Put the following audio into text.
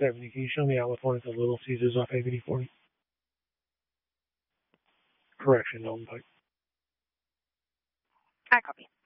70. Can you show me Outlet one at the Little Caesars off ABD 40? Correction, Elm Pike. I copy.